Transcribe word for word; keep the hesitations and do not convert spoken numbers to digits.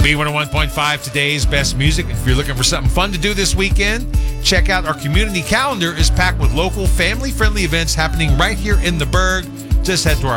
B one oh one point five, today's best music. If you're looking for something fun to do this weekend, check out our community calendar is packed with local family-friendly events happening right here in the Berg. Just head to our